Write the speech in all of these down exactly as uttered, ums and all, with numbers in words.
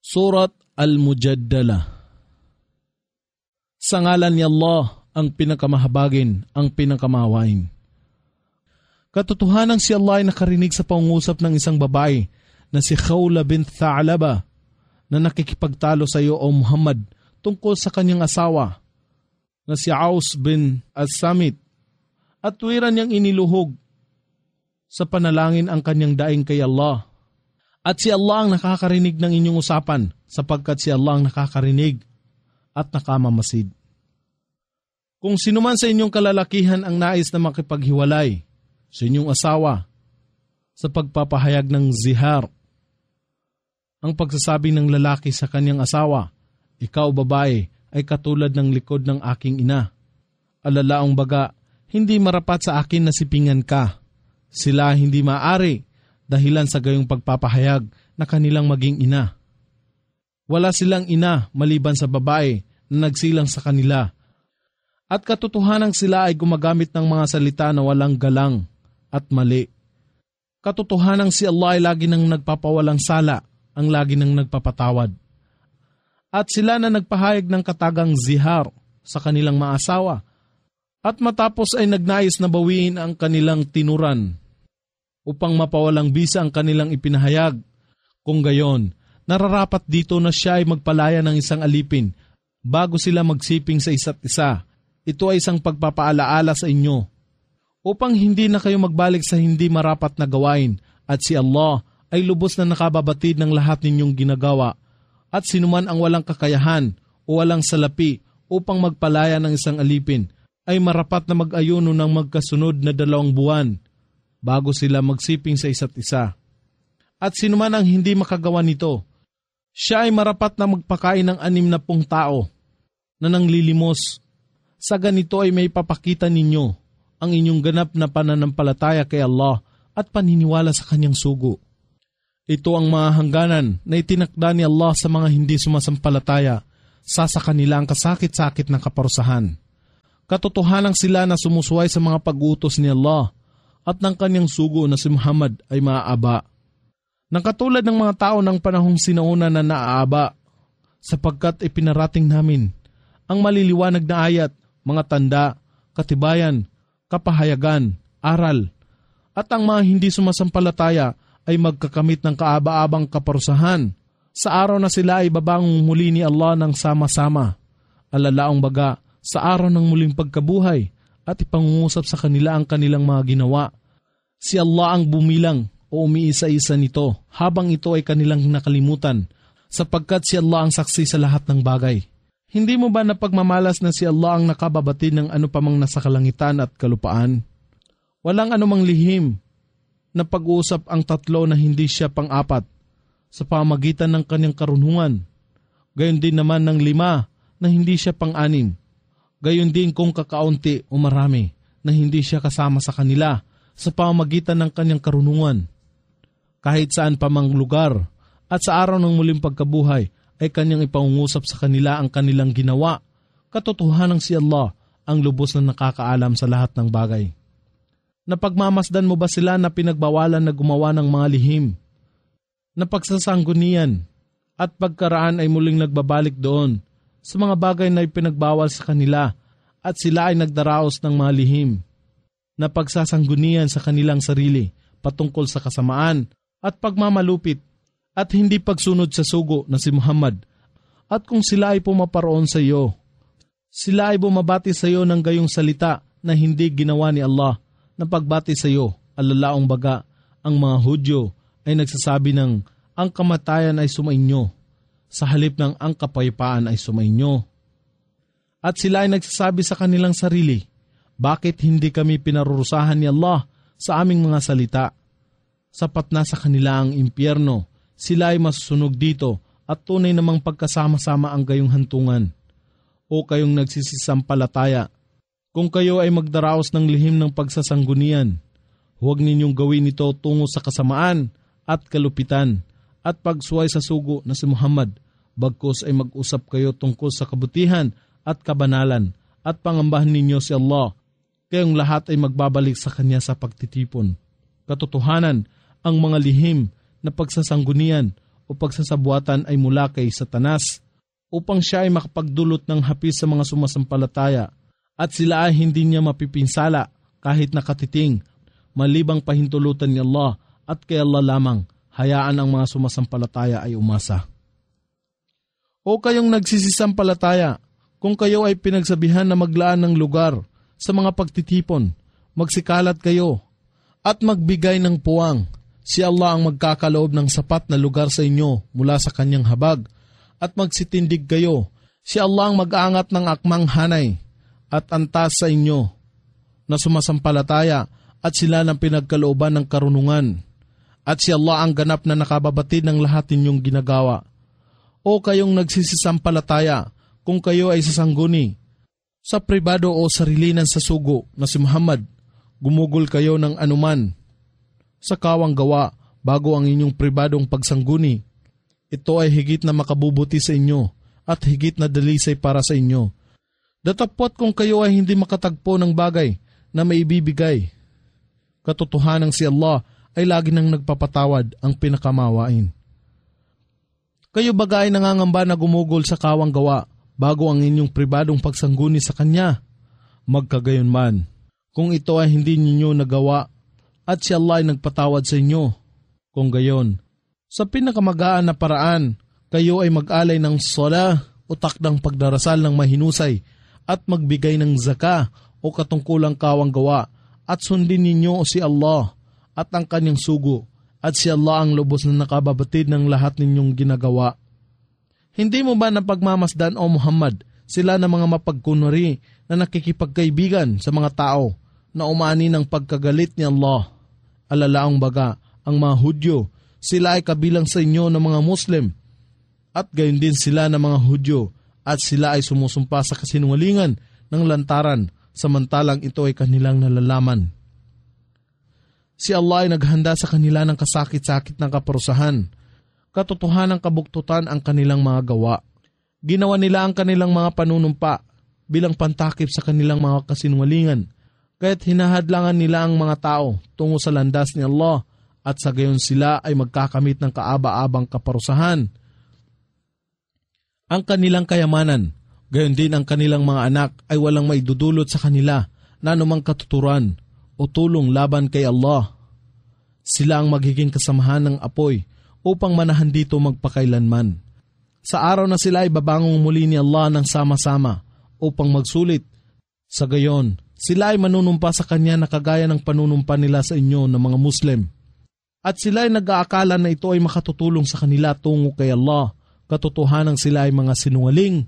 Surat Al-Mujaddala. Sa ngalan ni Allah, ang pinakamahabagin, ang pinakamahawain. Katotohanan si Allah ay nakarinig sa pangungusap ng isang babae na si Khawla bint Tha'laba na nakikipagtalo sa iyo o Muhammad tungkol sa kanyang asawa na si Aus bin As-Samit at tuwiran niyang iniluhog sa panalangin ang kanyang daing kay Allah. At si Allah ang nakakarinig ng inyong usapan sapagkat si Allah ang nakakarinig at nakamamasid. Kung sino man sa inyong kalalakihan ang nais na makipaghiwalay sa inyong asawa sa pagpapahayag ng zihar, ang pagsasabi ng lalaki sa kanyang asawa, ikaw babae ay katulad ng likod ng aking ina. Alalaong baga, hindi marapat sa akin na sipingan ka. Sila hindi maaari dahilan sa gayong pagpapahayag na kanilang maging ina. Wala silang ina maliban sa babae na nagsilang sa kanila. At katotohanang sila ay gumagamit ng mga salita na walang galang at mali. Katotohanang si Allah ay lagi nang nagpapawalang sala, ang lagi nang nagpapatawad. At sila na nagpahayag ng katagang zihar sa kanilang mga asawa at matapos ay nagnais na bawiin ang kanilang tinuran upang mapawalang bisa ang kanilang ipinahayag. Kung gayon, nararapat dito na siya ay magpalaya ng isang alipin bago sila magsiping sa isa't isa. Ito ay isang pagpapaalaala sa inyo upang hindi na kayo magbalik sa hindi marapat na gawain at si Allah ay lubos na nakababatid ng lahat ninyong ginagawa at sinuman ang walang kakayahan o walang salapi upang magpalaya ng isang alipin ay marapat na mag-ayuno ng magkasunod na dalawang buwan bago sila magsiping sa isa't isa. At sinuman ang hindi makagawa nito, siya ay marapat na magpakain ng anim na pung tao na nanglilimos. Sa ganito ay may papakita ninyo ang inyong ganap na pananampalataya kay Allah at paniniwala sa kanyang sugo. Ito ang mga hangganan na itinakda ni Allah sa mga hindi sumasampalataya sa sa kanila ang kasakit-sakit ng kaparusahan. Katotohanang sila na sumusuway sa mga pag-utos ni Allah at ng kanyang sugo na si Muhammad ay maaaba. Nang katulad ng mga tao ng panahong sinauna na naaaba, sapagkat ipinarating namin ang maliliwanag na ayat, mga tanda, katibayan, kapahayagan, aral, at ang mga hindi sumasampalataya ay magkakamit ng kaaba-abang kaparusahan sa araw na sila ay babangon muli ni Allah ng sama-sama. Alalaong baga sa araw ng muling pagkabuhay at ipangungusap sa kanila ang kanilang mga ginawa. Si Allah ang bumilang o umiisa-isa nito habang ito ay kanilang nakalimutan sapagkat si Allah ang saksi sa lahat ng bagay. Hindi mo ba napagmamalas na si Allah ang nakababatid ng ano pa mang nasa kalangitan at kalupaan? Walang anumang lihim na pag-uusap ang tatlo na hindi siya pang-apat sa pamagitan ng kanyang karunungan. Gayon din naman ng lima na hindi siya pang-anim. Gayon din kung kakaunti o marami na hindi siya kasama sa kanila sa pamamagitan ng kanyang karunungan. Kahit saan pa mang lugar at sa araw ng muling pagkabuhay ay kanyang ipangungusap sa kanila ang kanilang ginawa. Katotohanang si Allah ang lubos na nakakaalam sa lahat ng bagay. Napagmamasdan mo ba sila na pinagbawalan na gumawa ng mga lihim? Napagsasanggunian at pagkaraan ay muling nagbabalik doon sa mga bagay na ipinagbawal sa kanila at sila ay nagdaraos ng mga lihim. Napagsasanggunian sa kanilang sarili patungkol sa kasamaan at pagmamalupit at hindi pagsunod sa sugo na si Muhammad. At kung sila ay pumaparoon sa iyo, sila ay bumabati sa iyo ng gayong salita na hindi ginawa ni Allah na pagbati sa iyo. Alalaong baga, ang mga Hudyo ay nagsasabi ng ang kamatayan ay sumainyo sa halip ng ang kapayapaan ay sumainyo. At sila ay nagsasabi sa kanilang sarili, bakit hindi kami pinarurusahan ni Allah sa aming mga salita? Sapat na sa kanila ang impyerno, sila ay masusunog dito at tunay namang pagkasama-sama ang gayong hantungan. O kayong nagsisisampalataya, kung kayo ay magdaraos ng lihim ng pagsasanggunian, huwag ninyong gawin ito tungo sa kasamaan at kalupitan at pagsuway sa sugo na si Muhammad, bagkus ay mag-usap kayo tungkol sa kabutihan at kabanalan at pangambahan ninyo si Allah, kayong lahat ay magbabalik sa Kanya sa pagtitipon. Katotohanan, ang mga lihim na pagsasanggunian o pagsasabuatan ay mula kay Satanas upang siya ay makapagdulot ng hapis sa mga sumasampalataya at sila ay hindi niya mapipinsala kahit nakatiting malibang pahintulutan ni Allah at kay Allah lamang hayaan ang mga sumasampalataya ay umasa. O kayong nagsisisampalataya, kung kayo ay pinagsabihan na maglaan ng lugar sa mga pagtitipon, magsikalat kayo at magbigay ng puwang. Si Allah ang magkakaloob ng sapat na lugar sa inyo mula sa kanyang habag at magsitindig kayo. Si Allah ang mag-aangat ng akmang hanay at antas sa inyo na sumasampalataya at sila ng pinagkalooban ng karunungan. At si Allah ang ganap na nakababatid ng lahat ninyong ginagawa. O kayong nagsisisampalataya, kung kayo ay sasangguni sa pribado o sarilinan sa sugo na si Muhammad, gumugol kayo ng anuman sa kawang gawa bago ang inyong pribadong pagsangguni. Ito ay higit na makabubuti sa inyo at higit na dalisay para sa inyo. Datapwat kung kayo ay hindi makatagpo ng bagay na maibibigay, katotohanan si Allah ay lagi nang nagpapatawad ang pinakamawain. Kayo baga ay nangangamba na gumugol sa kawang gawa bago ang inyong pribadong pagsangguni sa Kanya. Magkagayon man, kung ito ay hindi ninyo nagawa at si Allah ay nagpatawad sa inyo. Kung gayon, sa pinakamagaan na paraan, kayo ay mag-alay ng sala o takdang pagdarasal ng mahinusay at magbigay ng zaka o katungkulang kawang gawa at sundin ninyo si Allah at ang kanyang sugo at si Allah ang lubos na nakababatid ng lahat ninyong ginagawa. Hindi mo ba napagmamasdan o Muhammad sila na mga mapagkunwari na nakikipagkaibigan sa mga tao na umani ng pagkagalit ni Allah? Alalaang baga, ang mga Hudyo, sila ay kabilang sa inyo ng mga Muslim at gayon din sila ng mga Hudyo at sila ay sumusumpa sa kasinungalingan ng lantaran samantalang ito ay kanilang nalalaman. Si Allah ay naghanda sa kanila ng kasakit-sakit ng kaparusahan. Katotohanan kabuktutan ang kanilang mga gawa. Ginawa nila ang kanilang mga panunumpa bilang pantakip sa kanilang mga kasinungalingan. Kaya't hinahadlangan nila ang mga tao tungo sa landas ni Allah at sa gayon sila ay magkakamit ng kaaba-abang kaparusahan. Ang kanilang kayamanan, gayon din ang kanilang mga anak ay walang maidudulot sa kanila na anumang katuturan o tulong laban kay Allah. Sila ang magiging kasamahan ng apoy upang manahan dito magpakailanman. Sa araw na sila ay babangong muli ni Allah ng sama-sama upang magsulit. Sa gayon, sila ay manunumpa sa Kanya na kagaya ng panunumpa nila sa inyo ng mga Muslim. At sila ay nag-aakala na ito ay makatutulong sa kanila tungo kay Allah. Katotohanan sila ay mga sinungaling.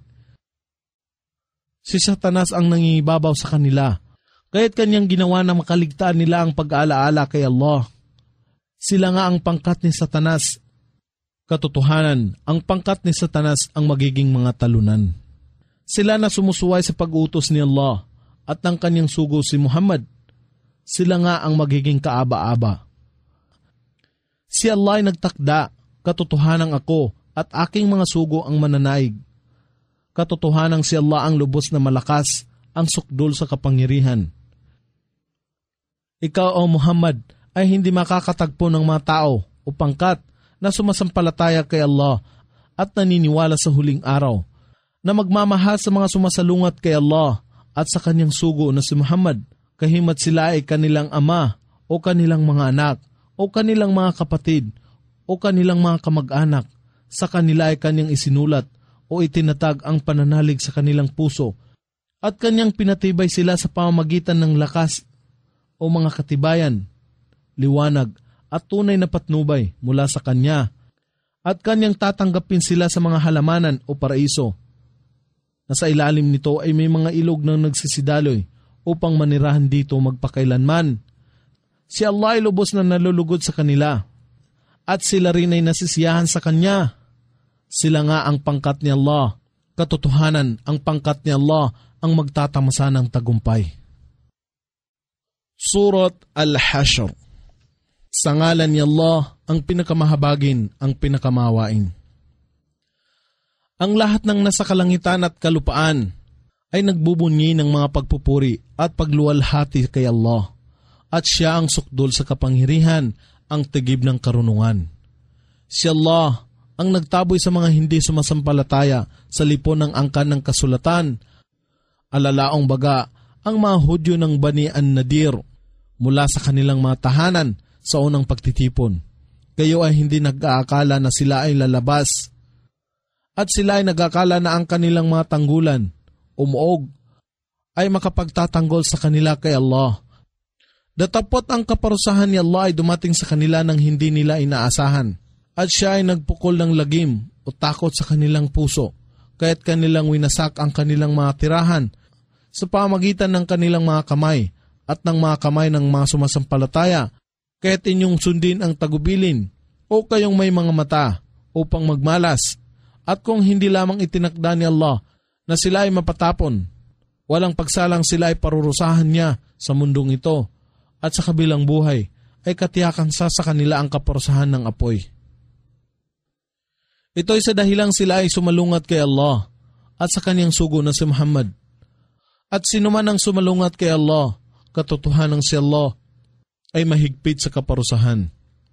Si Satanas ang nangingibabaw sa kanila. Kaya't kanyang ginawa na makaligtaan nila ang pag-aalaala kay Allah. Sila nga ang pangkat ni Satanas. Katotohanan, ang pangkat ni Satanas ang magiging mga talunan. Sila na sumusuway sa pag-utos ni Allah at ang kanyang sugo si Muhammad. Sila nga ang magiging kaaba-aba. Si Allah ay nagtakda, katotohanan ako at aking mga sugo ang mananaig. Katotohanan si Allah ang lubos na malakas, ang sukdol sa kapangyarihan. Ikaw o Muhammad ay hindi makakatagpo ng mga tao o pangkat na sumasampalataya kay Allah at naniniwala sa huling araw, na magmamahal sa mga sumasalungat kay Allah at sa kanyang sugo na si Muhammad, kahimat sila ay kanilang ama o kanilang mga anak o kanilang mga kapatid o kanilang mga kamag-anak, sa kanila ay kanyang isinulat o itinatag ang pananalig sa kanilang puso at kanyang pinatibay sila sa pamamagitan ng lakas o mga katibayan, liwanag at tunay na patnubay mula sa Kanya, at Kanyang tatanggapin sila sa mga halamanan o paraiso, na sa ilalim nito ay may mga ilog na nagsisidaloy upang manirahan dito magpakailanman. Si Allah ay lubos na nalulugod sa kanila, at sila rin ay nasisiyahan sa Kanya. Sila nga ang pangkat ni Allah. Katotohanan, ang pangkat ni Allah ang magtatamasa ng tagumpay. Surat Al-Hashr. Sa ngalan ni Allah, ang pinakamahabagin, ang pinakamawain. Ang lahat ng nasa kalangitan at kalupaan ay nagbubunyi ng mga pagpupuri at pagluwalhati kay Allah, at siya ang sukdol sa kapangyarihan, ang tigib ng karunungan. Si Allah ang nagtaboy sa mga hindi sumasampalataya sa lipon ng angkan ng kasulatan. Alalaong baga ang mga Hudyo ng Bani an-Nadir mula sa kanilang mga tahanan sa unang pagtitipon. Kayo ay hindi nag-aakala na sila ay lalabas. At sila ay nag-aakala na ang kanilang mga tanggulan, umuog, ay makapagtatanggol sa kanila kay Allah. Datapot ang kaparusahan ni Allah ay dumating sa kanila nang hindi nila inaasahan. At siya ay nagpukol ng lagim o takot sa kanilang puso, kaya't kanilang winasak ang kanilang mga tirahan sa pamagitan ng kanilang mga kamay at ng mga kamay ng mga sumasampalataya, kaya't inyong sundin ang tagubilin o kayong may mga mata upang magmalas. At kung hindi lamang itinakda ni Allah na sila ay mapatapon, walang pagsalang sila ay parurusahan niya sa mundong ito at sa kabilang buhay ay katiyakan sa sa kanila ang kaparusahan ng apoy. Ito'y sa dahilang sila ay sumalungat kay Allah at sa kanyang sugo na si Muhammad. At sino man ang sumalungat kay Allah, katotohanan si Allah ay mahigpit sa kaparusahan.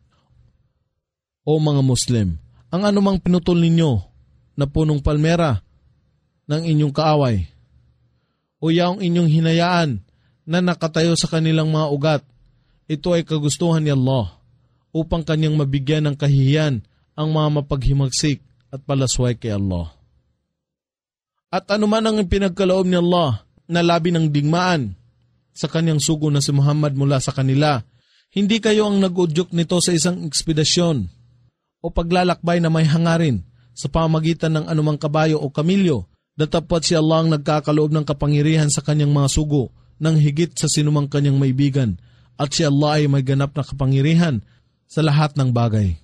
O mga Muslim, ang anumang pinutol ninyo na punong palmera ng inyong kaaway o yaong inyong hinayaan na nakatayo sa kanilang mga ugat, ito ay kagustuhan ni Allah upang kanyang mabigyan ng kahihiyan ang mga mapaghimagsik at palasway kay Allah. At anuman ang pinagkaloob ni Allah na labi ng digmaan sa kanyang sugo na si Muhammad mula sa kanila, hindi kayo ang nag-udyok nito sa isang ekspedisyon o paglalakbay na may hangarin sa pamagitan ng anumang kabayo o kamilyo, datapot si Allah ang nagkakaloob ng kapangyarihan sa kanyang mga sugo ng higit sa sinumang kanyang maibigan, at si Allah ay may ganap na kapangyarihan sa lahat ng bagay.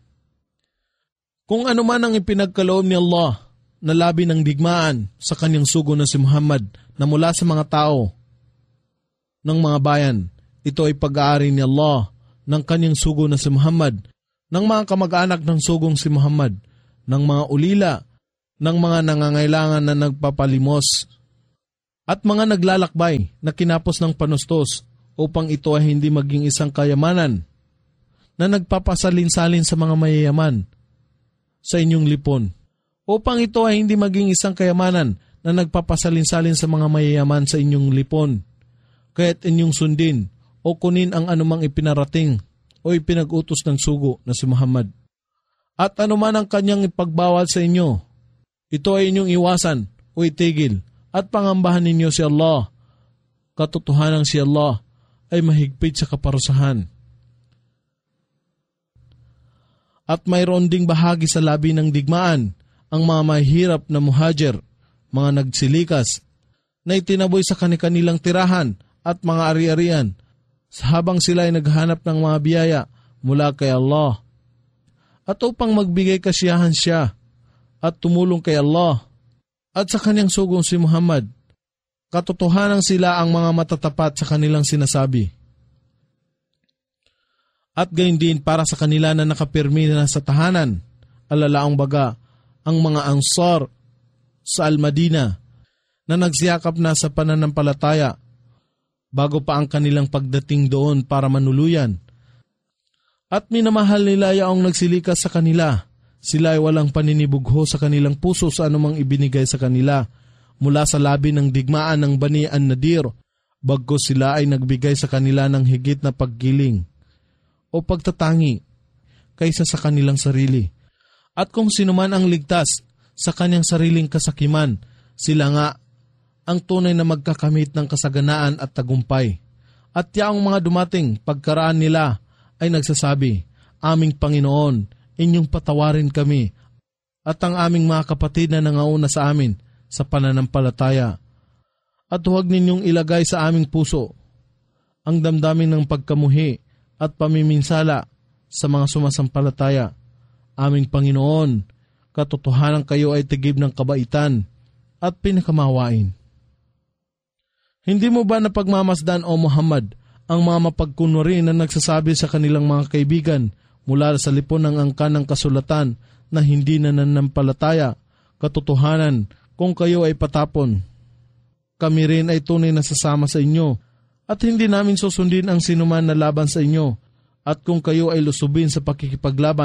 Kung ano man ang ipinagkaloob ni Allah na labi ng digmaan sa kanyang sugo na si Muhammad na mula sa mga tao ng mga bayan, ito ay pag-aari ni Allah ng kanyang sugo na si Muhammad, ng mga kamag-anak ng sugong si Muhammad, ng mga ulila, ng mga nangangailangan na nagpapalimos, at mga naglalakbay na kinapos ng panustos upang ito ay hindi maging isang kayamanan na nagpapasalin-salin sa mga mayayaman sa inyong lipon, upang ito ay hindi maging isang kayamanan na nagpapasalin-salin sa mga mayayaman sa inyong lipon, kaya't inyong sundin o kunin ang anumang ipinarating o ipinag-utos ng sugo na si Muhammad. At anuman ang kanyang ipagbawal sa inyo, ito ay inyong iwasan o itigil at pangambahan ninyo si Allah. Katotohanan si Allah ay mahigpit sa kaparusahan. At mayroon ding bahagi sa labi ng digmaan ang mga mahirap na muhajir, mga nagsilikas, na itinaboy sa kanilang tirahan at mga ari-arian habang sila ay naghanap ng mga biyaya mula kay Allah. At upang magbigay kasiyahan siya at tumulong kay Allah at sa kanyang sugong si Muhammad, katotohanan sila ang mga matatapat sa kanilang sinasabi. At gayon din para sa kanila na nakapirmi na sa tahanan, alalaong baga, ang mga Ansar sa Al-Madina na nagsiyakap na sa pananampalataya bago pa ang kanilang pagdating doon para manuluyan. At minamahal nila yaong nagsilikas sa kanila. Sila ay walang paninibugho sa kanilang puso sa anumang ibinigay sa kanila mula sa labi ng digmaan ng Bani an-Nadir, bagkus sila ay nagbigay sa kanila ng higit na paggiling o pagtatangi kaysa sa kanilang sarili. At kung sino man ang ligtas sa kanyang sariling kasakiman, sila nga ang tunay na magkakamit ng kasaganaan at tagumpay. At yaong mga dumating pagkaraan nila ay nagsasabi, "Aming Panginoon, inyong patawarin kami at ang aming mga kapatid na nangauna sa amin sa pananampalataya. At huwag ninyong ilagay sa aming puso ang damdamin ng pagkamuhi at pamiminsala sa mga sumasampalataya. Aming Panginoon, katotohanan kayo ay tigib ng kabaitan at pinakamawain." Hindi mo ba napagmamasdan, O Muhammad, ang mga mapagkunwari na nagsasabi sa kanilang mga kaibigan mula sa lipon ng angkan ng kasulatan na hindi na nanampalataya, katotohanan kung kayo ay patapon, kami rin ay tunay na sasama sa inyo at hindi namin susundin ang sinuman na laban sa inyo, at kung kayo ay lusubin sa pakikipaglaban,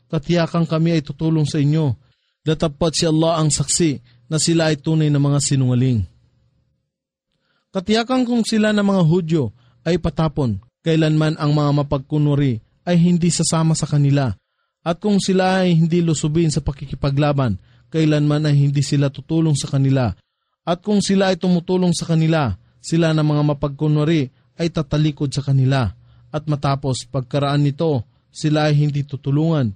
katiyakan kami ay tutulong sa inyo. Datapot si Allah ang saksi na sila ay tunay na mga sinungaling. Katiyakan kung sila na mga Hudyo ay patapon, kailanman ang mga mapagkunwari ay hindi sasama sa kanila. At kung sila ay hindi lusubin sa pakikipaglaban, kailanman ay hindi sila tutulong sa kanila. At kung sila ay tumutulong sa kanila, sila na mga mapagkunwari ay tatalikod sa kanila. At matapos pagkaraan nito, sila ay hindi tutulungan.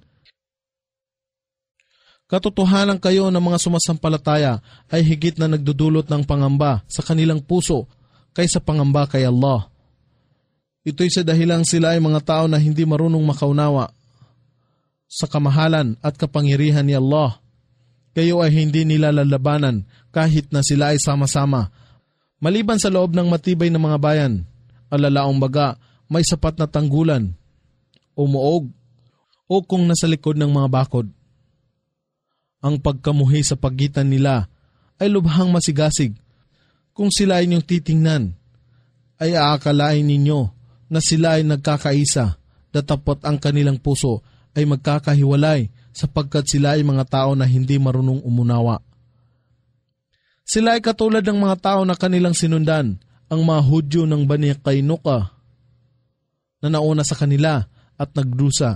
Katotohanan kayo ng mga sumasampalataya ay higit na nagdudulot ng pangamba sa kanilang puso kaysa pangamba kay Allah. Ito'y sa dahilang sila ay mga tao na hindi marunong makaunawa sa kamahalan at kapangyarihan ni Allah. Kayo ay hindi nila lalabanan kahit na sila ay sama-sama. Maliban sa loob ng matibay na mga bayan, alalaong baga may sapat na tanggulan, umuog, o kung nasa likod ng mga bakod. Ang pagkamuhi sa pagitan nila ay lubhang masigasig. Kung sila ay inyong titingnan, ay aakalain ninyo na sila ay nagkakaisa, datapot ang kanilang puso ay magkakahiwalay sapagkat sila ay mga tao na hindi marunong umunawa. Sila ay katulad ng mga tao na kanilang sinundan, ang mga Hudyo ng Bani Qaynuqa na nauna sa kanila at nagdusa,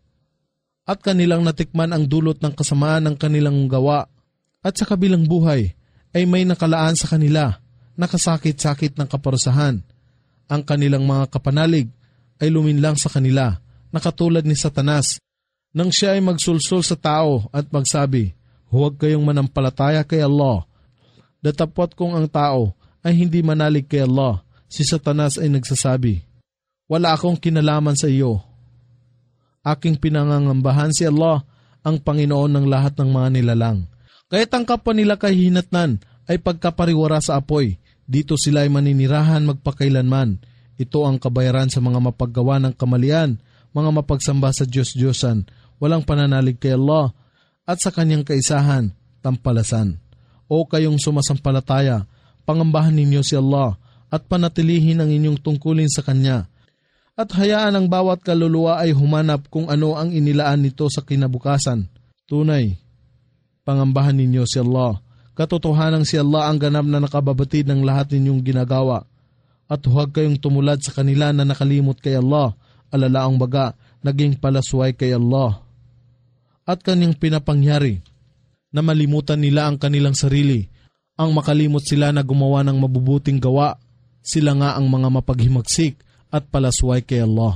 at kanilang natikman ang dulot ng kasamaan ng kanilang gawa, at sa kabilang buhay ay may nakalaan sa kanila, nakasakit-sakit ng kaparusahan. Ang kanilang mga kapanalig ay luminlang sa kanila, nakatulad ni Satanas, nang siya ay magsulsul sa tao at magsabi, huwag kayong manampalataya kay Allah. Datapot kung ang tao ay hindi manalig kay Allah, si Satanas ay nagsasabi, wala akong kinalaman sa iyo. Aking pinangangambahan si Allah, ang Panginoon ng lahat ng mga nilalang. Kaya't ang kapwa nila kay hinatnan ay pagkapariwara sa apoy, dito sila ay maninirahan magpakailanman. Ito ang kabayaran sa mga mapaggawa ng kamalian, mga mapagsamba sa Diyos-Diyosan, walang pananalig kay Allah, at sa kanyang kaisahan, tampalasan. O kayong sumasampalataya, pangambahan ninyo si Allah, at panatilihin ang inyong tungkulin sa Kanya. At hayaan ang bawat kaluluwa ay humanap kung ano ang inilaan nito sa kinabukasan. Tunay, pangambahan ninyo si Allah. Katotohanan si Allah ang ganap na nakababatid ng lahat ninyong ginagawa. At huwag kayong tumulad sa kanila na nakalimot kay Allah, alalaang baga, naging palasway kay Allah. At kanyang pinapangyari na malimutan nila ang kanilang sarili, ang makalimot sila na gumawa ng mabubuting gawa. Sila nga ang mga mapaghimagsik at palasway kay Allah.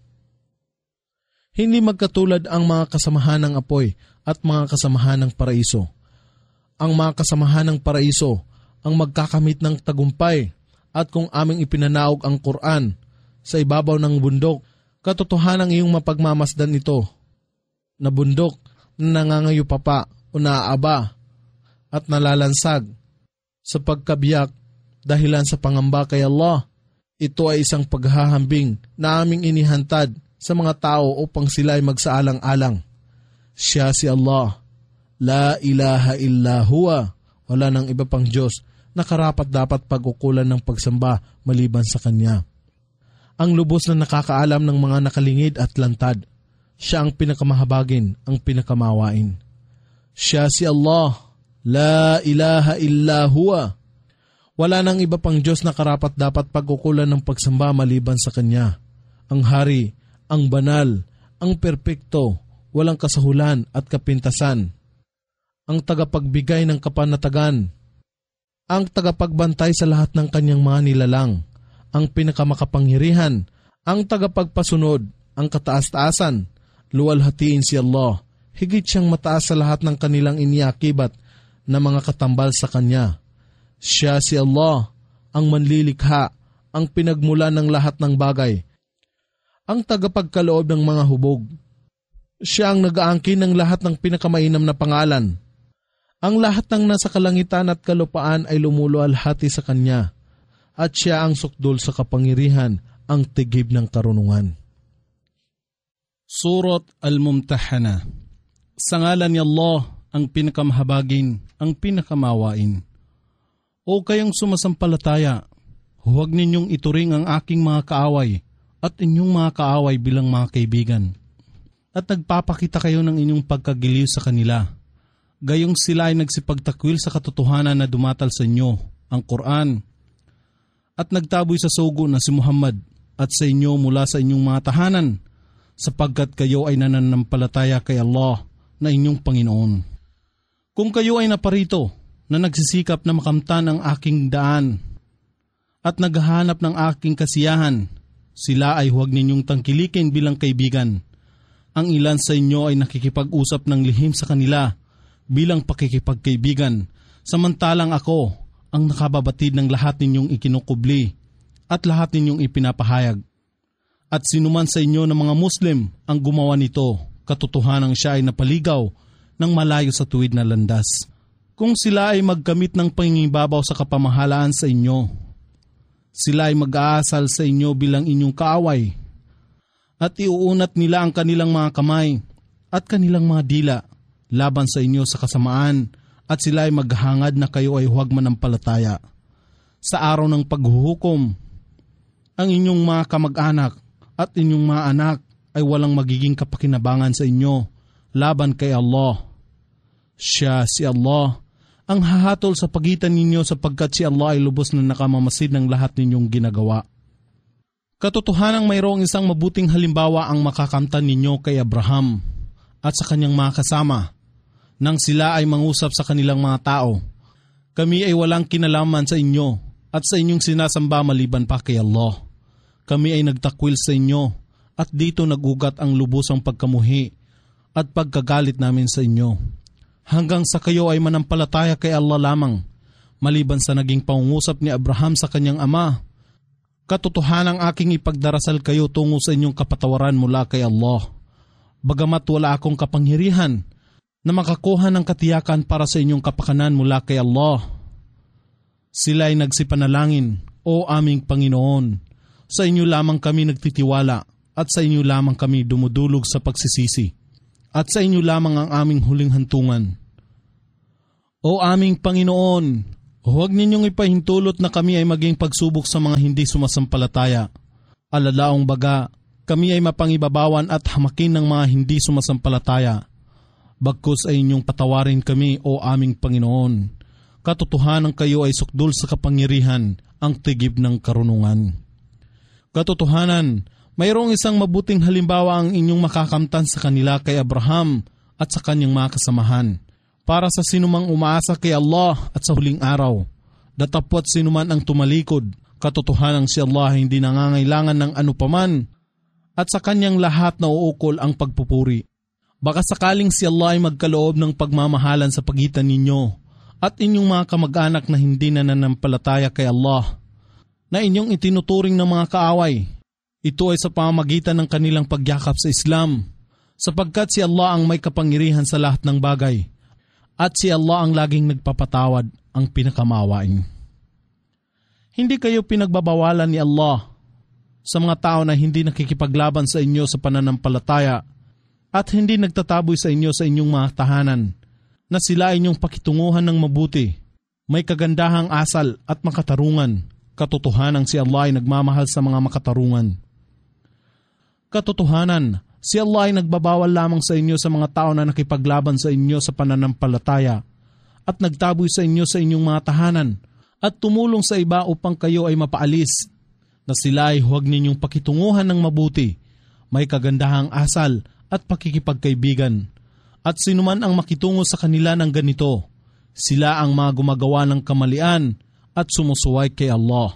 Hindi magkatulad ang mga kasamahan ng apoy at mga kasamahan ng paraiso. Ang mga kasamahan ng paraiso ang magkakamit ng tagumpay, at kung aming ipinanaog ang Quran sa ibabaw ng bundok, katotohanan iyong mapagmamasdan ito na bundok na nangangayupapa o naaaba at nalalansag sa pagkabiyak dahilan sa pangamba kay Allah. Ito ay isang paghahambing na aming inihantad sa mga tao upang sila ay magsaalang-alang. Siya si Allah. La ilaha illa huwa. Wala nang iba pang Diyos na karapat dapat pag-ukulan ng pagsamba maliban sa Kanya. Ang lubos na nakakaalam ng mga nakalingid at lantad. Siya ang pinakamahabagin, ang pinakamawain. Siya si Allah. La ilaha illa huwa. Wala nang iba pang Diyos na karapat dapat pag-ukulan ng pagsamba maliban sa Kanya. Ang hari, ang banal, ang perpekto, walang kasahulan at kapintasan. Ang tagapagbigay ng kapanatagan. Ang tagapagbantay sa lahat ng Kanyang mga nilalang. Ang pinakamakapangyarihan. Ang tagapagpasunod. Ang kataas-taasan. Luwalhatiin si Allah. Higit siyang mataas sa lahat ng kanilang iniakibat na mga katambal sa Kanya. Siya si Allah, ang manlilikha, ang pinagmula ng lahat ng bagay, ang tagapagkaloob ng mga hubog. Siya ang nag-aangkin ng lahat ng pinakamainam na pangalan. Ang lahat ng nasa kalangitan at kalupaan ay lumulualhati sa Kanya, at siya ang sukdol sa kapangyarihan, ang tigib ng karunungan. Surat Al-Mumtahana. Sa ngalan ni Allah, ang pinakamahabagin, ang pinakamawain. O kayong sumasampalataya, huwag ninyong ituring ang aking mga kaaway at inyong mga kaaway bilang mga kaibigan. at nagpapakita kayo ng inyong pagkagiliw sa kanila. Gayong sila ay nagsipagtakwil sa katotohanan na dumatal sa inyo, ang Quran, at nagtaboy sa sugo na si Muhammad at sa inyo mula sa inyong mga tahanan, sapagkat kayo ay nananampalataya kay Allah na inyong Panginoon. Kung kayo ay naparito na nagsisikap na makamtan ang aking daan at naghahanap ng aking kasiyahan, sila ay huwag ninyong tangkilikin bilang kaibigan. Ang ilan sa inyo ay nakikipag-usap ng lihim sa kanila bilang pakikipagkaibigan, samantalang ako ang nakababatid ng lahat ninyong ikinukubli at lahat ninyong ipinapahayag. At sinuman sa inyo ng mga Muslim ang gumawa nito, katotohanang siya ay napaligaw ng malayo sa tuwid na landas. Kung sila ay magkamit ng pangingibabaw sa kapamahalaan sa inyo, sila ay mag-aasal sa inyo bilang inyong kaaway, at iuunat nila ang kanilang mga kamay at kanilang mga dila laban sa inyo sa kasamaan, at sila ay maghangad na kayo ay huwag manampalataya. Sa araw ng paghuhukom, ang inyong mga kamag-anak at inyong mga anak ay walang magiging kapakinabangan sa inyo laban kay Allah. Siya, si Allah, ang hahatol sa pagitan ninyo sapagkat si Allah ay lubos na nakamamasid ng lahat ninyong ginagawa. Katotohanang mayroong isang mabuting halimbawa ang makakamtan ninyo kay Abraham at sa kanyang mga kasama nang sila ay mangusap sa kanilang mga tao. Kami ay walang kinalaman sa inyo at sa inyong sinasamba maliban pa kay Allah. Kami ay nagtakwil sa inyo at dito nagugat ang lubosang pagkamuhi at pagkagalit namin sa inyo. Hanggang sa kayo ay manampalataya kay Allah lamang, maliban sa naging pangungusap ni Abraham sa kanyang ama. Katotohanang aking ipagdarasal kayo tungo sa inyong kapatawaran mula kay Allah. Bagamat wala akong kapangyarihan na makakuha ng katiyakan para sa inyong kapakanan mula kay Allah. Sila ay nagsipanalangin, O aming Panginoon, sa inyo lamang kami nagtitiwala at sa inyo lamang kami dumudulog sa pagsisisi at sa inyo lamang ang aming huling hantungan. O aming Panginoon, huwag ninyong ipahintulot na kami ay maging pagsubok sa mga hindi sumasampalataya. Alalaong baga, kami ay mapangibabawan at hamakin ng mga hindi sumasampalataya. Bagkus ay inyong patawarin kami, O aming Panginoon. Katotohanan kayo ay sukdul sa kapangyarihan, ang tigib ng karunungan. Katotohanan, mayroong isang mabuting halimbawa ang inyong makakamtan sa kanila kay Abraham at sa kanyang mga kasamahan, para sa sinumang umaasa kay Allah at sa huling araw. Datapwat sinuman ang tumalikod, katotohanan si Allah hindi nangangailangan ng anupaman at sa kanyang lahat na uukol ang pagpupuri. Baka sakaling si Allah ay magkaloob ng pagmamahalan sa pagitan ninyo at inyong mga kamag-anak na hindi nananampalataya kay Allah, na inyong itinuturing ng mga kaaway. Ito ay sa pamamagitan ng kanilang pagyakap sa Islam, sapagkat si Allah ang may kapangyarihan sa lahat ng bagay, at si Allah ang laging nagpapatawad, ang pinakamawain. Hindi kayo pinagbabawalan ni Allah sa mga tao na hindi nakikipaglaban sa inyo sa pananampalataya at hindi nagtataboy sa inyo sa inyong mga tahanan, na sila ay inyong pakitunguhan ng mabuti, may kagandahang asal at makatarungan. Katotohanan si Allah ay nagmamahal sa mga makatarungan. Katotohanan, si Allah ay nagbabawal lamang sa inyo sa mga tao na nakipaglaban sa inyo sa pananampalataya at nagtaboy sa inyo sa inyong mga tahanan at tumulong sa iba upang kayo ay mapaalis, na sila ay huwag ninyong pakitunguhan ng mabuti, may kagandahang asal at pakikipagkaibigan. At sinuman ang makitungo sa kanila ng ganito, sila ang mga gumagawa ng kamalian at sumusuway kay Allah.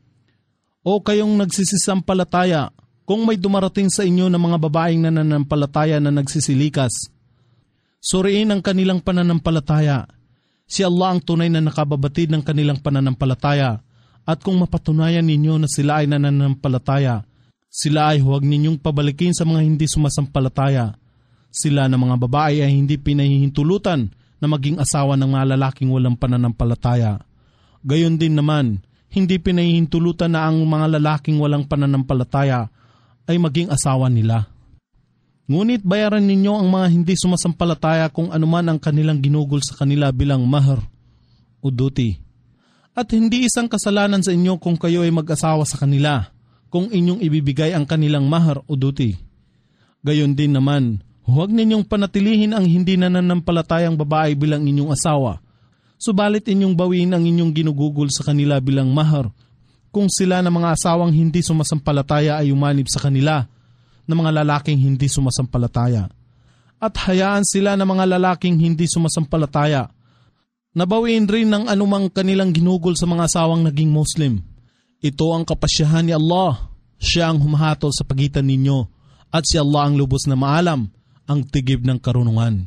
O kayong nagsisisampalataya, kung may dumarating sa inyo ng mga babaeng nananampalataya na nagsisilikas, suriin ang kanilang pananampalataya. Si Allah ang tunay na nakababatid ng kanilang pananampalataya, at kung mapatunayan ninyo na sila ay nananampalataya, sila ay huwag ninyong pabalikin sa mga hindi sumasampalataya. Sila na mga babae ay hindi pinahihintulutan na maging asawa ng mga lalaking walang pananampalataya. Gayon din naman, hindi pinahihintulutan na ang mga lalaking walang pananampalataya ay maging asawa nila. Ngunit bayaran ninyo ang mga hindi sumasampalataya kung anuman ang kanilang ginugol sa kanila bilang mahar o duty. At hindi isang kasalanan sa inyo kung kayo ay mag-asawa sa kanila, kung inyong ibibigay ang kanilang mahar o duty. Gayon din naman, Huwag ninyong panatilihin ang hindi nananampalatayang babae bilang inyong asawa. Subalit inyong bawiin ang inyong ginugugol sa kanila bilang mahar kung sila na mga asawang hindi sumasampalataya ay umanib sa kanila na mga lalaking hindi sumasampalataya. At hayaan sila na mga lalaking hindi sumasampalataya. Nabawiin rin ng anumang kanilang ginugol sa mga asawang naging Muslim. Ito ang kapasyahan ni Allah. Siya ang humahatol sa pagitan ninyo at si Allah ang lubos na maalam, ang tigib ng karunungan.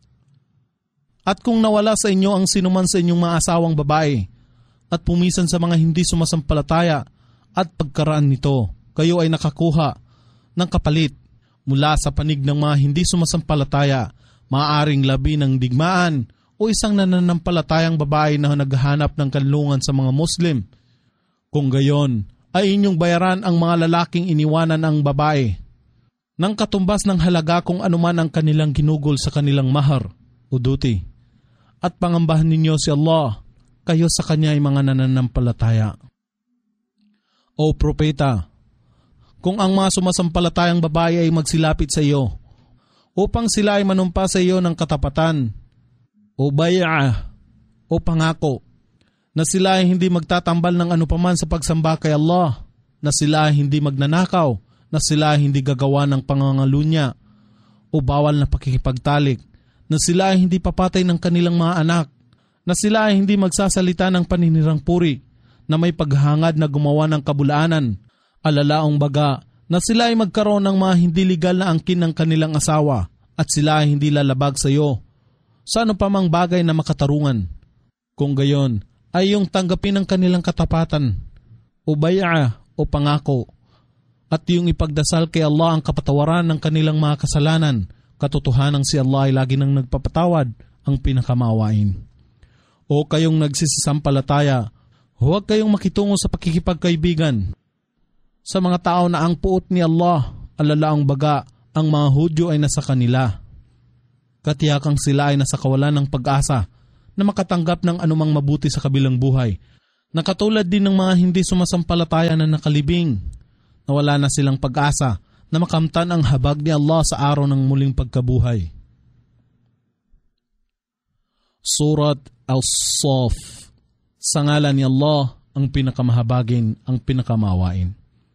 At kung nawala sa inyo ang sinuman sa inyong mga asawang babae at pumisan sa mga hindi sumasampalataya at pagkaraan nito, kayo ay nakakuha ng kapalit mula sa panig ng mga hindi sumasampalataya, maaaring labi ng digmaan o isang nananampalatayang babae na naghahanap ng kanlungan sa mga Muslim. Kung gayon, ay inyong bayaran ang mga lalaking iniwanan ang babae ng katumbas ng halaga kung anuman ang kanilang ginugol sa kanilang mahar o duty. At pangambahan ninyo si Allah, kayo sa Kanya ay mga nananampalataya. O propeta, kung ang mga sumasampalatayang babae ay magsilapit sa iyo, upang sila ay manumpa sa iyo ng katapatan, o bay'ah, o pangako, na sila ay hindi magtatambal ng anupaman sa pagsamba kay Allah, na sila ay hindi magnanakaw, na sila ay hindi gagawa ng pangangalunya, o bawal na pakikipagtalik, na sila ay hindi papatay ng kanilang mga anak, na sila ay hindi magsasalita ng paninirang puri, na may paghangad na gumawa ng kabulaanan, alalaong baga, na sila ay magkaroon ng mga hindi legal na angkin ng kanilang asawa, at sila ay hindi lalabag sa iyo, sa ano pa mang bagay na makatarungan. Kung gayon, ay yung tanggapin ang kanilang katapatan, o bay'a, o pangako, at yung ipagdasal kay Allah ang kapatawaran ng kanilang mga kasalanan, katotohanang si Allah ay lagi nang nagpapatawad, ang pinakamaawain. O kayong nagsisisampalataya, huwag kayong makitungo sa pakikipagkaibigan sa mga tao na ang puot ni Allah, alalaang baga, ang mga Hudyo ay nasa kanila. Katiyakang sila ay nasa kawalan ng pag-asa na makatanggap ng anumang mabuti sa kabilang buhay, na katulad din ng mga hindi sumasampalataya na nakalibing, na wala na silang pag-asa na makamtan ang habag ni Allah sa araw ng muling pagkabuhay. Surat Al-Saf. Sa ngalan ni Allah, ang pinakamahabagin, ang pinakamawain.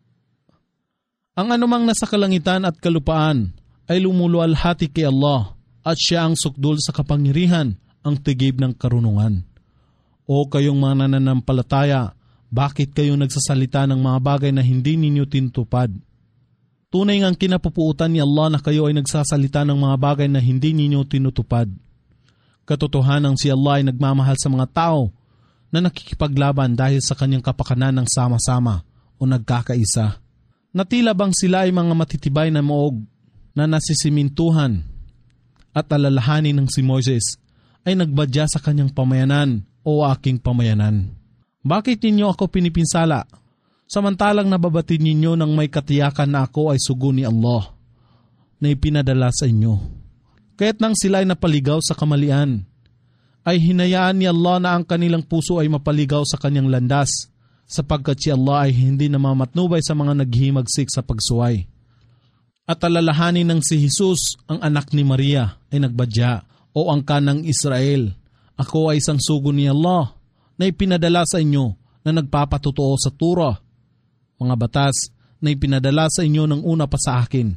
Ang anumang nasa kalangitan at kalupaan ay lumuluwalhati kay Allah, at siya ang sukdul sa kapangyarihan, ang tigib ng karunungan. O kayong mga nananampalataya, bakit kayo nagsasalita ng mga bagay na hindi ninyo tinutupad? Tunay ngang kinapupuutan ni Allah na kayo ay nagsasalita ng mga bagay na hindi ninyo tinutupad. Katotohanan si Allah ay nagmamahal sa mga tao na nakikipaglaban dahil sa kanyang kapakanan ng sama-sama o nagkakaisa. Natila bang sila ay mga matitibay na moog na nasisimintuhan at alalahanin ng si Moses ay nagbadya sa kanyang pamayanan o aking pamayanan. Bakit ninyo ako pinipinsala? Samantalang nababatid ninyo ng may katiyakan na ako ay sugo ni Allah na ipinadala sa inyo. Kaya't nang sila ay napaligaw sa kamalian, ay hinayaan ni Allah na ang kanilang puso ay mapaligaw sa kanyang landas, sapagkat si Allah ay hindi namamatnubay sa mga naghihimagsik sa pagsuway. At alalahanin ng si Jesus, ang anak ni Maria, ay nagbadya, o ang kanang Israel, ako ay isang sugo ni Allah na ipinadala sa inyo na nagpapatutuo sa Torah, mga batas na ipinadala sa inyo ng una pa sa akin,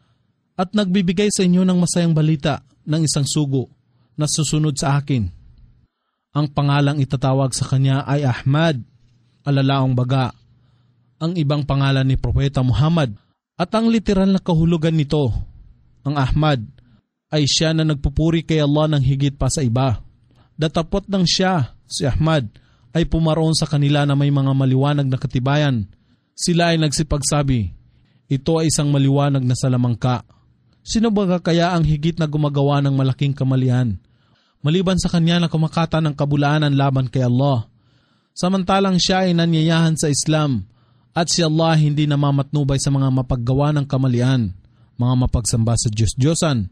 at nagbibigay sa inyo ng masayang balita ng isang sugo na susunod sa akin. Ang pangalang itatawag sa kanya ay Ahmad, alalaong baga, ang ibang pangalan ni Propeta Muhammad, at ang literal na kahulugan nito, ang Ahmad, ay siya na nagpupuri kay Allah ng higit pa sa iba. Datapot ng siya, si Ahmad, ay pumaroon sa kanila na may mga maliwanag na katibayan. Sila ay nagsipagsabi, ito ay isang maliwanag na salamangka. Sino ba kaya ang higit na gumagawa ng malaking kamalian, maliban sa kanya na kumakata ng kabulaanan laban kay Allah? Samantalang siya ay nanyayahan sa Islam, at si Allah hindi namamatnubay sa mga mapaggawa ng kamalian, mga mapagsamba sa Diyos-Diyosan.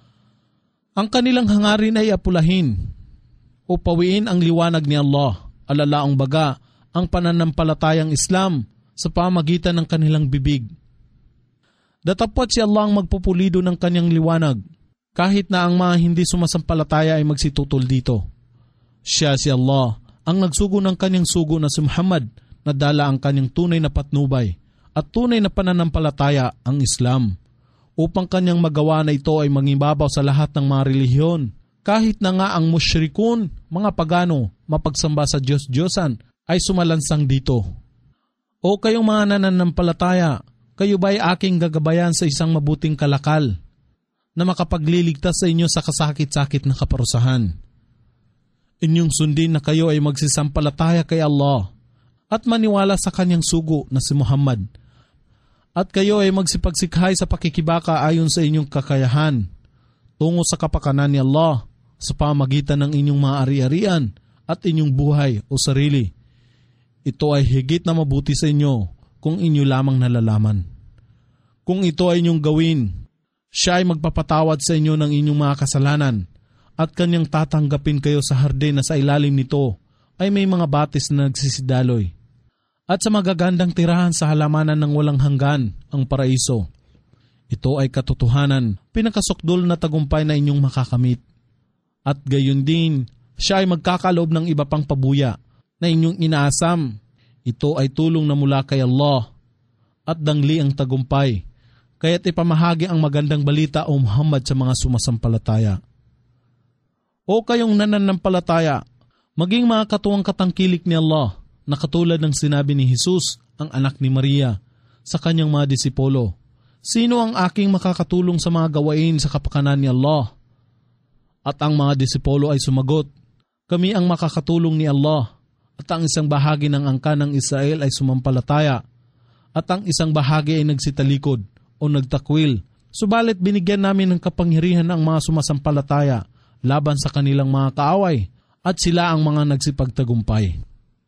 Ang kanilang hangarin ay apulahin o pawiin ang liwanag ni Allah, alalaong baga ang pananampalatayang Islam sa pamagitan ng kanilang bibig. Datapwat si Allah ang magpupulido ng kanyang liwanag, kahit na ang mga hindi sumasampalataya ay magsitutol dito. Siya si Allah ang nagsugo ng kanyang sugo na si Muhammad na dala ang kanyang tunay na patnubay at tunay na pananampalataya ang Islam, upang kanyang magawa na ito ay mangibabaw sa lahat ng mga relihiyon, kahit na nga ang musyrikun, mga pagano, mapagsamba sa Diyos-Diyosan ay sumalansang dito. O kayong mga nananampalataya, kayo ba ay aking gagabayan sa isang mabuting kalakal na makapagliligtas sa inyo sa kasakit-sakit na kaparusahan? Inyong sundin na kayo ay magsisampalataya kay Allah at maniwala sa kanyang sugo na si Muhammad. At kayo ay magsipagsikhay sa pakikibaka ayon sa inyong kakayahan tungo sa kapakanan ni Allah sa pamagitan ng inyong mga ari-arian at inyong buhay o sarili. Ito ay higit na mabuti sa inyo kung inyo lamang nalalaman. Kung ito ay inyong gawin, siya ay magpapatawad sa inyo ng inyong mga kasalanan at kanyang tatanggapin kayo sa hardin na sa ilalim nito ay may mga batis na nagsisidaloy. At sa magagandang tirahan sa halamanan ng walang hanggan, ang paraiso. Ito ay katotohanan, pinakasukdol na tagumpay na inyong makakamit. At gayon din, siya ay magkakaloob ng iba pang pabuya na inyong inaasam. Ito ay tulong na mula kay Allah at dangli ang tagumpay. Kaya't ipamahagi ang magandang balita o Muhammad sa mga sumasampalataya. O kayong nananampalataya, maging mga katuwang katangkilik ni Allah na katulad ng sinabi ni Jesus, ang anak ni Maria, sa kanyang mga disipulo. Sino ang aking makakatulong sa mga gawain sa kapakanan ni Allah? At ang mga disipulo ay sumagot, kami ang makakatulong ni Allah. At ang isang bahagi ng angkan ng Israel ay sumampalataya. At ang isang bahagi ay nagsitalikod o nagtakwil. Subalit binigyan namin ng kapangyarihan ang mga sumasampalataya laban sa kanilang mga kaaway at sila ang mga nagsipagtagumpay.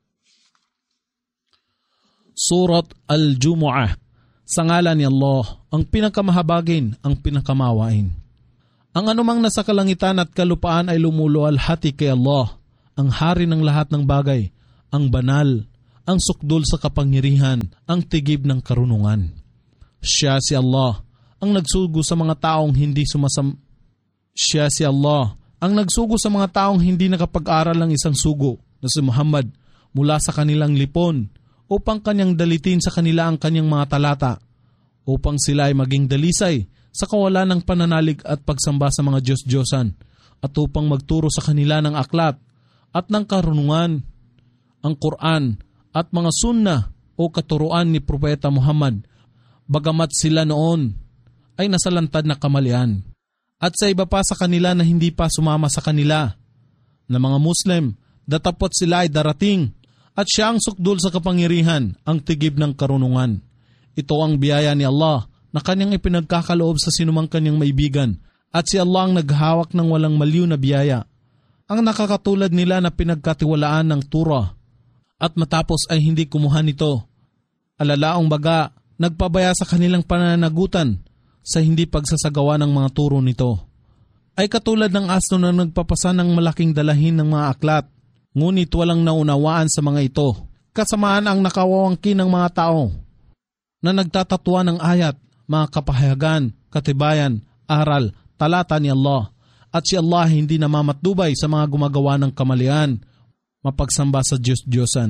Surat Al-Jumu'ah. Sa ngalan ni Allah, ang pinakamahabagin, ang pinakamawain. Ang anumang nasa kalangitan at kalupaan ay lumuluwalhati kay Allah, ang hari ng lahat ng bagay, ang banal, ang sukdol sa kapangyarihan, ang tigib ng karunungan. Siya si Allah, ang nagsugo sa mga taong hindi sumasam... Siya si Allah, ang nagsugo sa mga taong hindi nakapag-aral ng isang sugo na si Muhammad mula sa kanilang lipon upang kanyang dalitin sa kanila ang kanyang mga talata upang sila ay maging dalisay sa kawalan ng pananalig at pagsamba sa mga Diyos-Diyosan at upang magturo sa kanila ng aklat at ng karunungan, ang Quran at mga sunnah o katuruan ni Propeta Muhammad, bagamat sila noon ay nasalantad na kamalian. At sa iba pa sa kanila na hindi pa sumama sa kanila, na mga Muslim, datapot sila ay darating, at siya ang sukdul sa kapangyarihan, ang tigib ng karunungan. Ito ang biyaya ni Allah na kanyang ipinagkakaloob sa sinumang kanyang maibigan, at si Allah ang naghawak ng walang maliw na biyaya, ang nakakatulad nila na pinagkatiwalaan ng Torah, at matapos ay hindi kumuha nito. Alalaong baga, nagpabaya sa kanilang pananagutan sa hindi pagsasagawa ng mga turo nito. Ay katulad ng asno na nagpapasa ng malaking dalahin ng mga aklat, ngunit walang naunawaan sa mga ito. Kasamaan ang nakawawangkin ng mga tao na nagtatatwa ng ayat, mga kapahayagan, katibayan, aral, talata ni Allah, at si Allah hindi namamatdubay sa mga gumagawa ng kamalian, mapagsamba sa Diyos-Diyosan.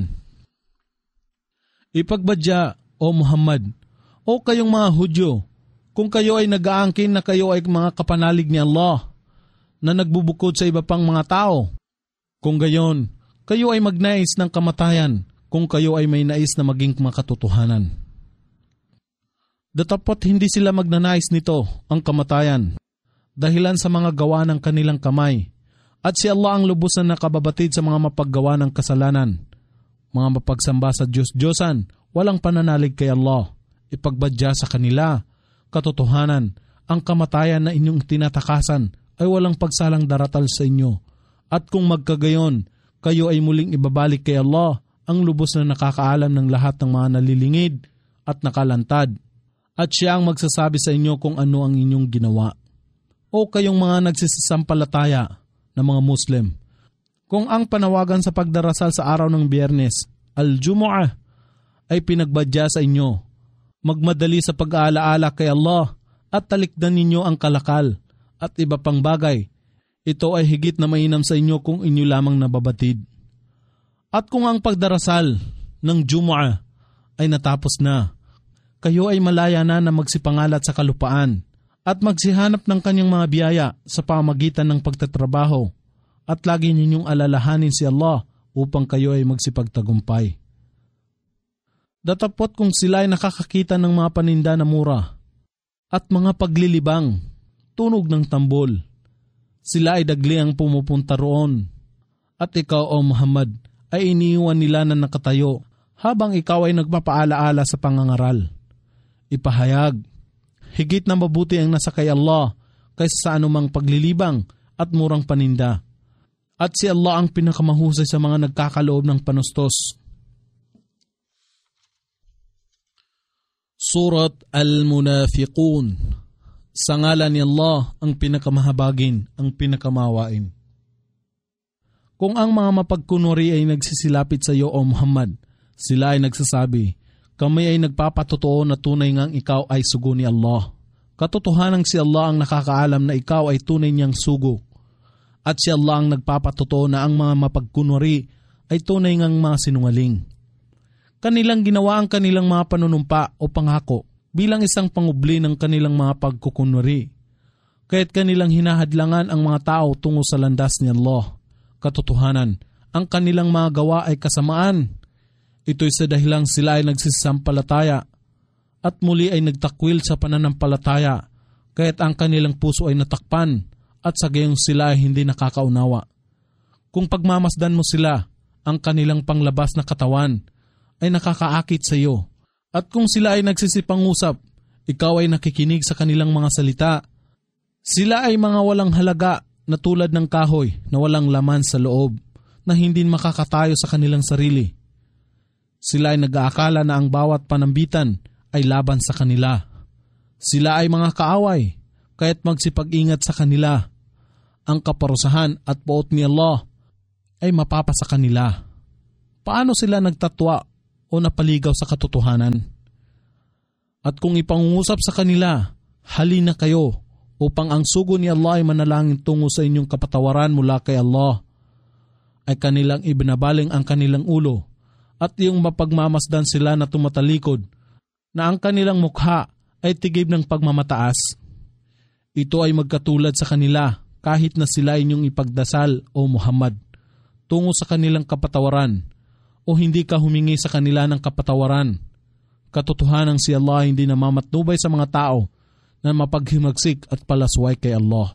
Ipagbadya, O Muhammad, o kayong mga Hudyo, kung kayo ay nag-aangkin na kayo ay mga kapanalig ni Allah, na nagbubukod sa iba pang mga tao, kung gayon, kayo ay magnais ng kamatayan, kung kayo ay may nais na maging makatotohanan. Datapot hindi sila magnanais nito, ang kamatayan, dahilan sa mga gawa ng kanilang kamay, at si Allah ang lubos na nakababatid sa mga mapaggawa ng kasalanan, mga mapagsamba sa Diyos-Diyosan, walang pananalig kay Allah, ipagbadya sa kanila, katotohanan, ang kamatayan na inyong tinatakasan ay walang pagsalang daratal sa inyo. At kung magkagayon, kayo ay muling ibabalik kay Allah, ang lubos na nakakaalam ng lahat ng mga nalilingid at nakalantad. At siya ang magsasabi sa inyo kung ano ang inyong ginawa. O kayong mga nagsisisampalataya na mga Muslim, kung ang panawagan sa pagdarasal sa araw ng Biyernes, Al-Jumu'ah, ay pinagbadya sa inyo, magmadali sa pag-aalaala kay Allah at talikdan ninyo ang kalakal at iba pang bagay. Ito ay higit na mainam sa inyo kung inyo lamang nababatid. At kung ang pagdarasal ng Jumu'ah ay natapos na, kayo ay malaya na na magsipangalat sa kalupaan at magsihanap ng kanyang mga biyaya sa pamagitan ng pagtatrabaho at lagi ninyong alalahanin si Allah upang kayo ay magsipagtagumpay. Datapot kung sila ay nakakakita ng mga paninda na mura at mga paglilibang, tunog ng tambol, sila ay dagli ang pumupunta roon. At ikaw, O Muhammad, ay iniiwan nila na nakatayo habang ikaw ay nagpapaalaala sa pangangaral. Ipahayag, higit na mabuti ang nasa kay Allah kaysa sa anumang paglilibang at murang paninda. At si Allah ang pinakamahusay sa mga nagkakaloob ng panustos. Surat Al-Munafiqun. Sa ngalan ni Allah ang pinakamahabagin, ang pinakamawain. Kung ang mga mapagkunwari ay nagsisilapit sa iyo, O Muhammad, sila ay nagsasabi, kami ay nagpapatotoo na tunay ngang ikaw ay sugo ni Allah. Katotohanan si Allah ang nakakaalam na ikaw ay tunay niyang sugo. At si Allah ang nagpapatotoo na ang mga mapagkunwari ay tunay ngang mga sinungaling. Kanilang ginawa ang kanilang mga panunumpa o pangako bilang isang pangubli ng kanilang mga pagkukunwari. Kaya't kanilang hinahadlangan ang mga tao tungo sa landas ni Allah. Katotohanan, ang kanilang mga gawa ay kasamaan. Ito'y sa dahilang sila ay nagsisampalataya at muli ay nagtakwil sa pananampalataya, kaya't ang kanilang puso ay natakpan at sa gayong sila ay hindi nakakaunawa. Kung pagmamasdan mo sila, ang kanilang panglabas na katawan ay nakakaakit sa iyo. At kung sila ay nagsisipangusap, ikaw ay nakikinig sa kanilang mga salita. Sila ay mga walang halaga na tulad ng kahoy na walang laman sa loob na hindi makakatayo sa kanilang sarili. Sila ay nag-aakala na ang bawat panambitan ay laban sa kanila. Sila ay mga kaaway, kaya't magsipag-ingat sa kanila. Ang kaparusahan at poot ni Allah ay mapapasa kanila. Paano sila nagtatwa o napaligaw sa katotohanan? At kung ipangungusap sa kanila, halina kayo upang ang sugo ni Allah ay manalangin tungo sa inyong kapatawaran mula kay Allah, ay kanilang ibinabaling ang kanilang ulo at yung mapagmamasdan sila na tumatalikod na ang kanilang mukha ay tigib ng pagmamataas. Ito ay magkatulad sa kanila kahit na sila inyong ipagdasal, O Muhammad, tungo sa kanilang kapatawaran o hindi ka humingi sa kanila ng kapatawaran. Katotohanan si Allah hindi namamatnubay sa mga tao na mapaghimagsik at palasway kay Allah.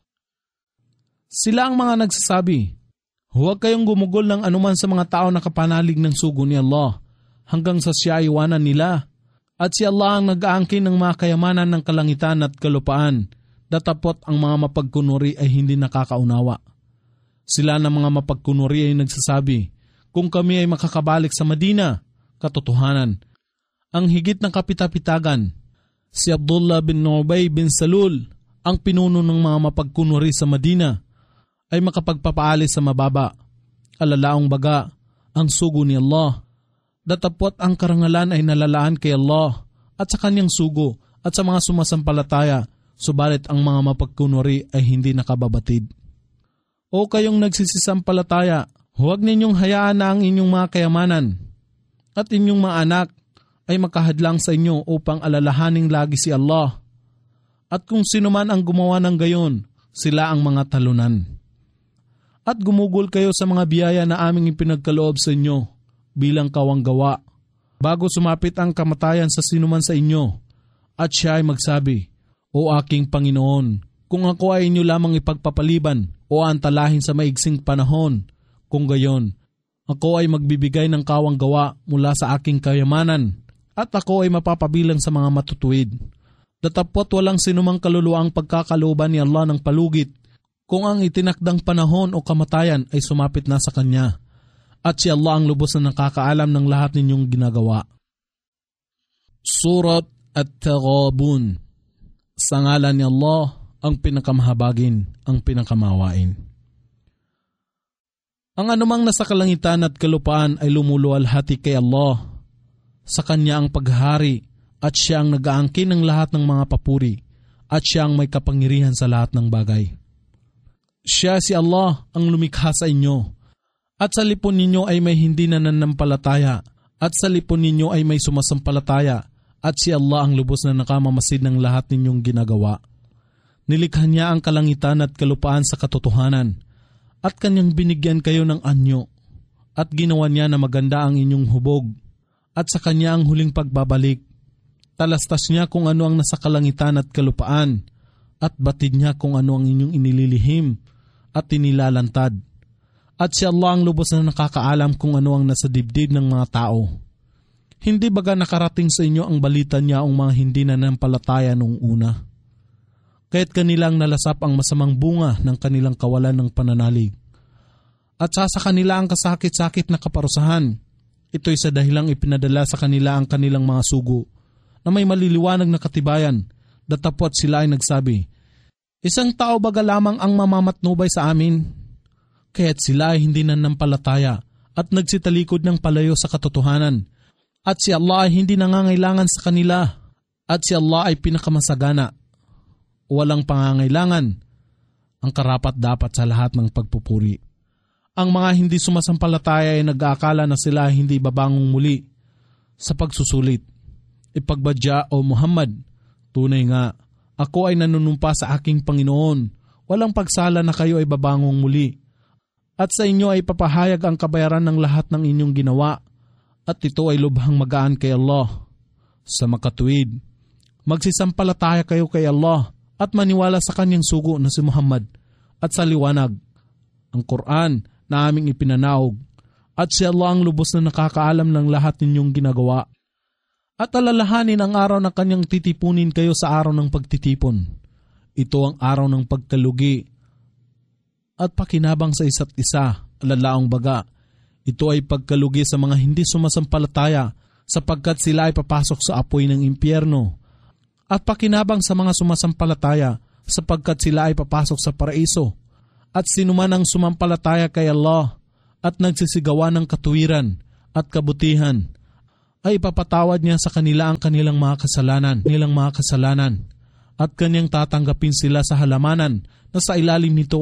Sila ang mga nagsasabi, huwag kayong gumugol ng anuman sa mga tao na kapanalig ng sugo ni Allah hanggang sa siya iwanan nila. At si Allah ang nag-aangkin ng mga kayamanan ng kalangitan at kalupaan, datapot ang mga mapagkunwari ay hindi nakakaunawa. Sila na mga mapagkunwari ay nagsasabi, kung kami ay makakabalik sa Madina, katotohanan, ang higit ng kapitapitagan, si Abdullah bin Ubay bin Salul, ang pinuno ng mga mapagkunwari sa Madina, ay makapagpapaalis sa mababa. Alalaong baga, ang sugo ni Allah. Datapot ang karangalan ay nalalaan kay Allah at sa kanyang sugo at sa mga sumasampalataya, subalit ang mga mapagkunwari ay hindi nakababatid. O kayong nagsisisampalataya, huwag ninyong hayaan na ang inyong mga kayamanan at inyong mga anak ay makahadlang sa inyo upang alalahaning lagi si Allah. At kung sino man ang gumawa ng gayon, sila ang mga talunan. At gumugol kayo sa mga biyaya na aming ipinagkaloob sa inyo bilang kawang gawa, bago sumapit ang kamatayan sa sinuman sa inyo, at siya ay magsabi, O aking Panginoon, kung ako ay inyo lamang ipagpapaliban o antalahin sa maigsing panahon, kung gayon, ako ay magbibigay ng kawang gawa mula sa aking kayamanan, at ako ay mapapabilang sa mga matutuwid. Datapot walang sinumang kaluluwang pagkakalooban ni Allah ng palugit, kung ang itinakdang panahon o kamatayan ay sumapit na sa Kanya. At si Allah ang lubos na nakakaalam ng lahat ninyong ginagawa. Surat At-Taghabun. Sa ngalan ni Allah, ang pinakamahabagin, ang pinakamawain. Ang anumang nasa kalangitan at kalupaan ay lumuluwalhati kay Allah. Sa Kanya ang paghari at siya ang nag-aangkin ng lahat ng mga papuri at siya ang may kapangyarihan sa lahat ng bagay. Siya si Allah ang lumikha sa inyo at sa lipon ninyo ay may hindi nananampalataya at sa lipon ninyo ay may sumasampalataya at si Allah ang lubos na nakamamasid ng lahat ninyong ginagawa. Nilikha niya ang kalangitan at kalupaan sa katotohanan at kanyang binigyan kayo ng anyo at ginawa niya na maganda ang inyong hubog at sa kanya ang huling pagbabalik. Talastas niya kung ano ang nasa kalangitan at kalupaan at batid niya kung ano ang inyong inililihim at inilalantad. At si Allah ang lubos na nakakaalam kung ano ang nasa dibdib ng mga tao. Hindi baga nakarating sa inyo ang balita niya ang mga hindi nanampalataya noong una? Kaya't kanilang nalasap ang masamang bunga ng kanilang kawalan ng pananalig. At sa kanila ang kasakit-sakit na kaparusahan. Ito'y sa dahilang ipinadala sa kanila ang kanilang mga sugo na may maliliwanag na katibayan. Datapot sila ay nagsabi, isang tao baga lamang ang mamamatnubay sa amin? Kaya't sila ay hindi nanampalataya at nagsitalikod ng palayo sa katotohanan. At si Allah ay hindi nangangailangan sa kanila at si Allah ay pinakamasagana. Walang pangangailangan, ang karapat-dapat sa lahat ng pagpupuri. Ang mga hindi sumasampalataya ay nag-aakala na sila ay hindi babangong muli sa pagsusulit. Ipagbadya o Muhammad, tunay nga, ako ay nanunumpa sa aking Panginoon. Walang pagsala na kayo ay babangong muli. At sa inyo ay papahayag ang kabayaran ng lahat ng inyong ginawa. At ito ay lubhang magaan kay Allah. Sa makatuwid, magsisampalataya kayo kay Allah at maniwala sa kanyang sugo na si Muhammad at sa liwanag, ang Quran na aming ipinanaog. At si Allah ang lubos na nakakaalam ng lahat ninyong ginagawa. At alalahanin ang araw na kanyang titipunin kayo sa araw ng pagtitipon. Ito ang araw ng pagkalugi at pakinabang sa isa't isa, alalaong baga. Ito ay pagkalugi sa mga hindi sumasampalataya sapagkat sila ay papasok sa apoy ng impyerno. At pakinabang sa mga sumasampalataya sapagkat sila ay papasok sa paraiso. At sinuman ang sumampalataya kay Allah at nagsisigawa ng katuwiran at kabutihan, ay ipapatawad niya sa kanila ang kanilang mga kasalanan, nilang mga kasalanan, at kanyang tatanggapin sila sa halamanan na sa ilalim nito